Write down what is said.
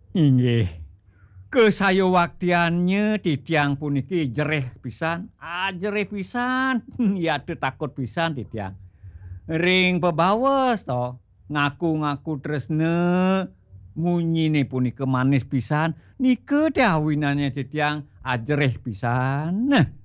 Inggih. Kesayowaktiannya titiang puniki jerih pisan. Jerih pisan. Ya takut pisan titiang. Ring pebawes to. Ngaku-ngaku tresne munyine punika manis pisan. Nike teh awinannya titiang ajerih pisan. Nah,